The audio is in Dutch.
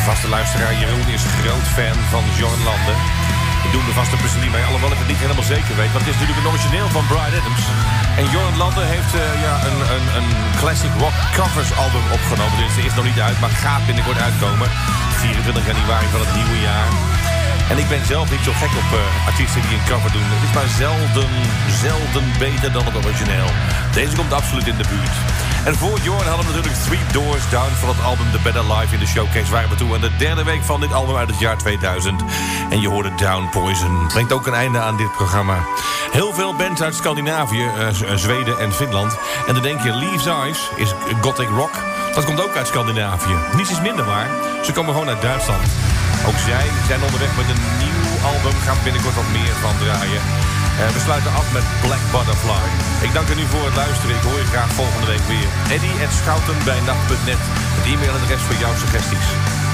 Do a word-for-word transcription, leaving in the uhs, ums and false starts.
Vaste luisteraar Jeroen is groot fan van John Landen. Ik doe er vast een plezier mee, alhoewel ik het niet helemaal zeker weet. Want het is natuurlijk een origineel van Bryan Adams. En John Landen heeft uh, ja, een, een, een classic rock covers album opgenomen. Dus het is nog niet uit, maar gaat binnenkort uitkomen. vierentwintig januari van het nieuwe jaar. En ik ben zelf niet zo gek op uh, artiesten die een cover doen. Het is maar zelden, zelden beter dan het origineel. Deze komt absoluut in de buurt. En voor Jorn hadden we natuurlijk Three Doors Down van het album The Better Life in de showcase. Waren we toe aan de derde week van dit album uit het jaar tweeduizend. En je hoorde Down Poison. Brengt ook een einde aan dit programma. Heel veel bands uit Scandinavië, uh, Zweden en Finland. En dan denk je, Leaves Eyes is gothic rock. Dat komt ook uit Scandinavië. Niets is minder waar. Ze komen gewoon uit Duitsland. Ook zij zijn onderweg met een nieuw album. Gaan we binnenkort wat meer van draaien. Uh, we sluiten af met Black Butterfly. Ik dank u nu voor het luisteren. Ik hoor je graag volgende week weer. Eddie at Schouten bij nacht punt net. Het e-mailadres voor jouw suggesties.